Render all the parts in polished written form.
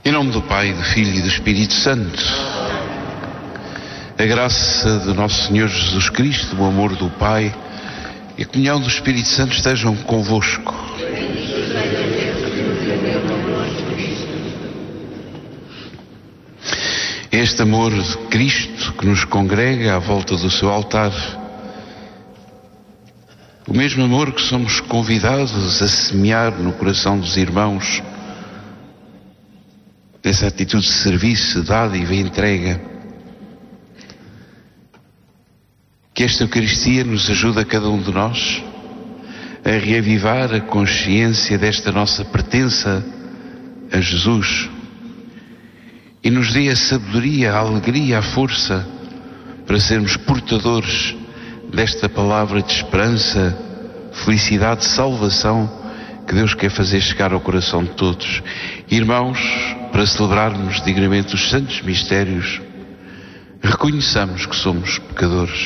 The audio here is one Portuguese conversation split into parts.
Em nome do Pai, do Filho e do Espírito Santo, a graça de nosso Senhor Jesus Cristo, o amor do Pai e a comunhão do Espírito Santo estejam convosco. Este amor de Cristo que nos congrega à volta do seu altar, o mesmo amor que somos convidados a semear no coração dos irmãos, dessa atitude de serviço, dádiva e entrega, que esta Eucaristia nos ajuda a cada um de nós a reavivar a consciência desta nossa pertença a Jesus e nos dê a sabedoria, a alegria, a força para sermos portadores desta palavra de esperança, felicidade, salvação que Deus quer fazer chegar ao coração de todos. Irmãos, para celebrarmos dignamente os santos mistérios, reconheçamos que somos pecadores.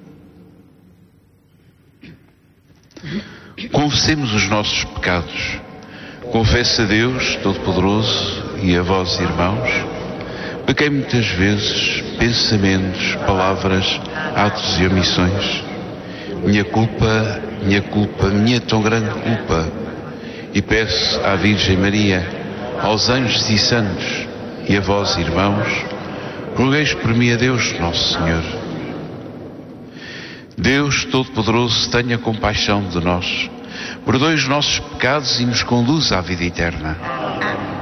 Confessemos os nossos pecados. Confesso a Deus Todo-Poderoso e a vós, irmãos, pequei muitas vezes, pensamentos, palavras, atos e omissões. Minha culpa, minha tão grande culpa. E peço à Virgem Maria, aos anjos e santos e a vós, irmãos, rogueis por mim a Deus Nosso Senhor. Deus Todo-Poderoso, tenha compaixão de nós, perdoe os nossos pecados e nos conduza à vida eterna.